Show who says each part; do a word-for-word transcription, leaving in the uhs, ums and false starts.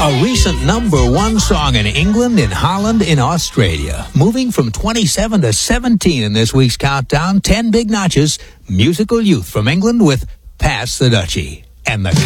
Speaker 1: A recent number one song in England, in Holland, in Australia. Moving from twenty-seven to seventeen in this week's countdown, ten big notches. Musical Youth from England with Pass the Dutchie. And the